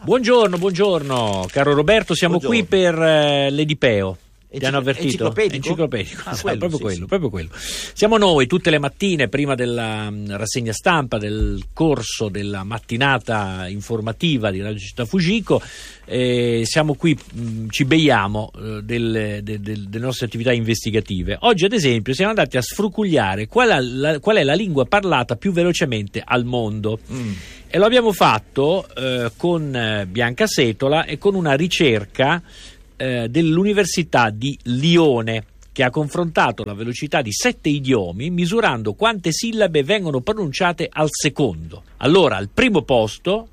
Buongiorno, caro Roberto, siamo qui per l'Edipeo. Ti hanno avvertito? Enciclopedico? Proprio quello. Siamo noi tutte le mattine prima della rassegna stampa, del corso della mattinata informativa di Radio Città Fujiko. Siamo qui, ci beiamo delle nostre attività investigative. Oggi, ad esempio, siamo andati a sfrucugliare qual è la lingua parlata più velocemente al mondo. E lo abbiamo fatto con Bianca Setola e con una ricerca dell'Università di Lione, che ha confrontato la velocità di 7 idiomi misurando quante sillabe vengono pronunciate al secondo. Allora, al primo posto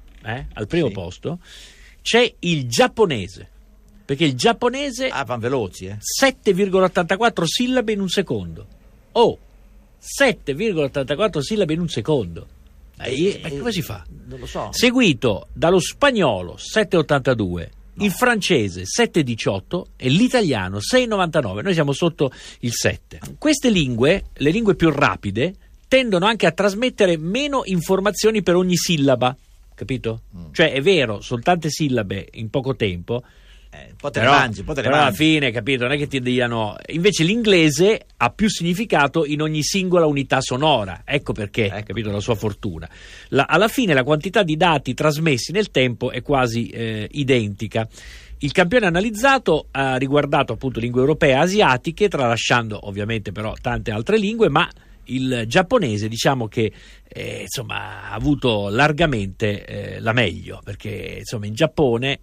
c'è il giapponese, perché il giapponese van veloci, 7,84 sillabe in un secondo. 7,84 sillabe in un secondo. Ma come si fa? Non lo so. Seguito dallo spagnolo 7,82, il francese 7,18 e l'italiano 6,99. Noi siamo sotto il 7. Queste lingue, le lingue più rapide, tendono anche a trasmettere meno informazioni per ogni sillaba, capito? Cioè è vero, sono tante sillabe in poco tempo, però alla fine, capito, non è che ti diano. Invece l'inglese ha più significato in ogni singola unità sonora, ecco perché, capito, la sua fortuna. Alla fine la quantità di dati trasmessi nel tempo è quasi identica. Il campione analizzato ha riguardato appunto lingue europee e asiatiche, tralasciando ovviamente però tante altre lingue, ma il giapponese diciamo che ha avuto largamente la meglio, perché insomma in Giappone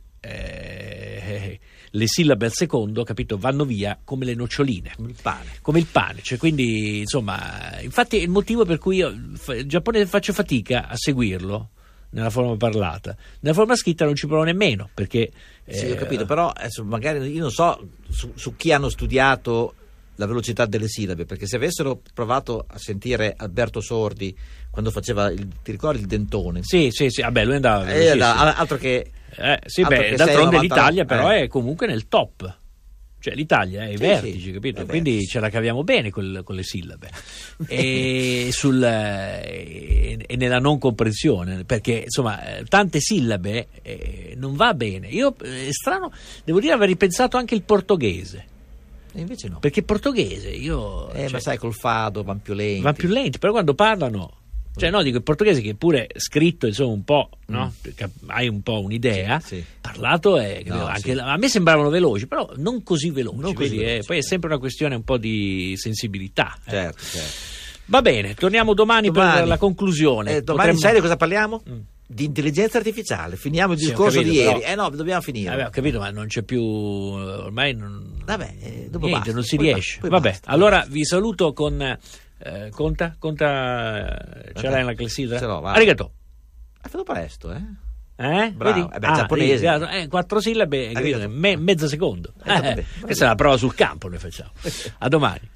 le sillabe al secondo, capito, vanno via come le noccioline, come il pane, cioè, quindi insomma, infatti è il motivo per cui io il giapponese faccio fatica a seguirlo nella forma parlata. Nella forma scritta non ci provo nemmeno, perché sì, ho capito, però magari io non so su chi hanno studiato la velocità delle sillabe, perché se avessero provato a sentire Alberto Sordi quando faceva ti ricordi il dentone? Sì, vabbè, lui andava altro che d'altronde l'Italia però è comunque nel top, cioè l'Italia è ai vertici, capito? Quindi ce la caviamo bene con le sillabe e nella non comprensione, perché insomma tante sillabe non va bene. Io è strano, devo dire, aver ripensato anche il portoghese. E invece no, perché il portoghese ma sai, col fado van più lenti, però quando parlano, cioè no, dico il portoghese che pure scritto insomma un po', no? Hai un po' un'idea, parlato a me sembravano veloci, però non così veloci, poi è sempre una questione un po' di sensibilità. Certo. Va bene, torniamo domani per la conclusione. Domani sai di cosa parliamo? Di intelligenza artificiale. Finiamo il discorso di ieri. Dobbiamo finire. Ho capito, ma non c'è più, ormai dopo niente, basta, non si riesce. Allora vi saluto con conta ce l'hai nella classifica? Ce l'ho, va. Arigato. Ha fatto presto, Bravo. Giapponese. 4 sillabe, capito? Mezzo secondo. Questa è la prova sul campo, noi facciamo. A domani.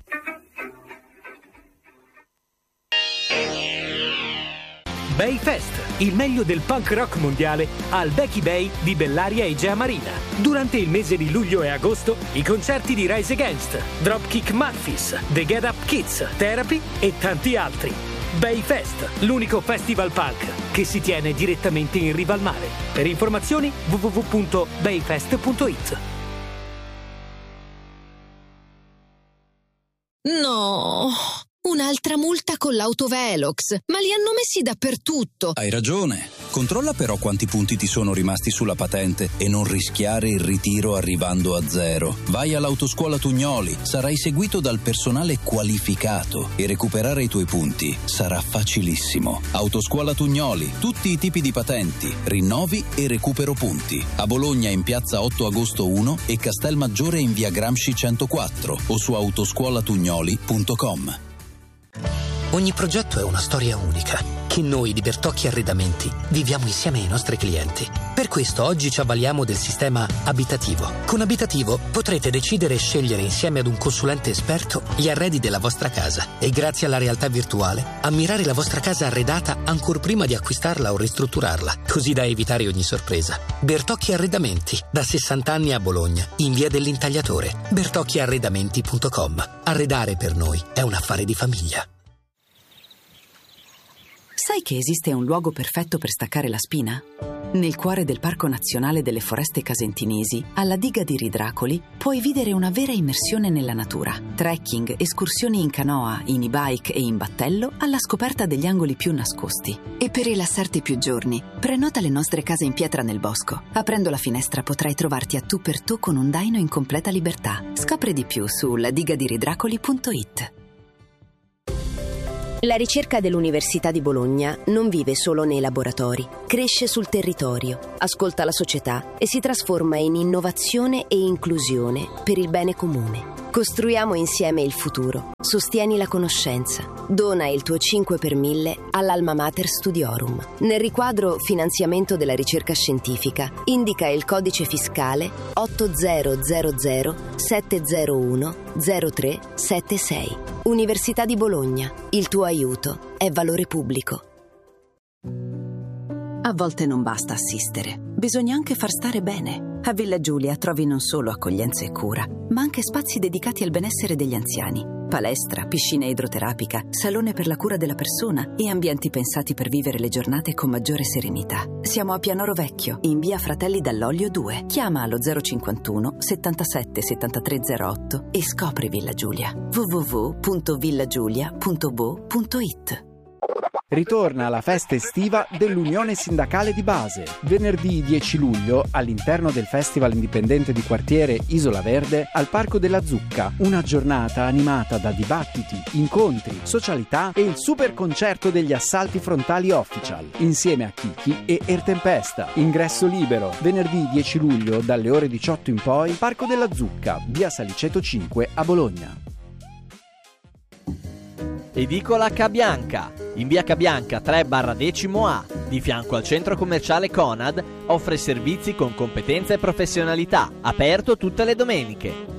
Bay Fest, il meglio del punk rock mondiale al Becky Bay di Bellaria Egea Marina. Durante il mese di luglio e agosto, i concerti di Rise Against, Dropkick Murphys, The Get Up Kids, Therapy e tanti altri. Bay Fest, l'unico festival punk che si tiene direttamente in riva al mare. Per informazioni www.bayfest.it. No, un'altra multa con l'autovelox, ma li hanno messi dappertutto. Hai ragione. Controlla però quanti punti ti sono rimasti sulla patente e non rischiare il ritiro arrivando a 0. Vai all'Autoscuola Tugnoli, sarai seguito dal personale qualificato e recuperare i tuoi punti sarà facilissimo. Autoscuola Tugnoli, tutti i tipi di patenti, rinnovi e recupero punti. A Bologna in piazza 8 agosto 1 e Castelmaggiore in via Gramsci 104 o su autoscuolatugnoli.com. Ogni progetto è una storia unica che noi di Bertocchi Arredamenti viviamo insieme ai nostri clienti. Per questo oggi ci avvaliamo del sistema abitativo. Con Abitativo potrete decidere e scegliere insieme ad un consulente esperto gli arredi della vostra casa e grazie alla realtà virtuale ammirare la vostra casa arredata ancor prima di acquistarla o ristrutturarla, così da evitare ogni sorpresa. Bertocchi Arredamenti, da 60 anni a Bologna, in via dell'Intagliatore. bertocchiarredamenti.com. Arredare per noi è un affare di famiglia. Sai che esiste un luogo perfetto per staccare la spina? Nel cuore del Parco Nazionale delle Foreste Casentinesi, alla diga di Ridracoli, puoi vivere una vera immersione nella natura. Trekking, escursioni in canoa, in e-bike e in battello alla scoperta degli angoli più nascosti. E per rilassarti più giorni, prenota le nostre case in pietra nel bosco. Aprendo la finestra potrai trovarti a tu per tu con un daino in completa libertà. Scopri di più su ladigadiridracoli.it. La ricerca dell'Università di Bologna non vive solo nei laboratori, cresce sul territorio, ascolta la società e si trasforma in innovazione e inclusione per il bene comune. Costruiamo insieme il futuro. Sostieni la conoscenza. Dona il tuo 5 per 1000 all'Alma Mater Studiorum. Nel riquadro Finanziamento della ricerca scientifica indica il codice fiscale 8000 701 0376. Università di Bologna. Il tuo aiuto è valore pubblico. A volte non basta assistere, bisogna anche far stare bene. A Villa Giulia trovi non solo accoglienza e cura, ma anche spazi dedicati al benessere degli anziani. Palestra, piscina idroterapica, salone per la cura della persona e ambienti pensati per vivere le giornate con maggiore serenità. Siamo a Pianoro Vecchio, in via Fratelli Dall'Olio 2. Chiama allo 051 77 7308 e scopri Villa Giulia. www.villagiulia.bo.it. Ritorna la festa estiva dell'Unione Sindacale di Base. Venerdì 10 luglio, all'interno del Festival Indipendente di Quartiere Isola Verde, al Parco della Zucca, una giornata animata da dibattiti, incontri, socialità e il super concerto degli Assalti Frontali Official, insieme a Kiki e Ertempesta. Ingresso libero. Venerdì 10 luglio, dalle ore 18 in poi, Parco della Zucca, via Saliceto 5 a Bologna. Edicola Cabianca. In via Cabianca 3/10A, di fianco al centro commerciale Conad, offre servizi con competenza e professionalità, aperto tutte le domeniche.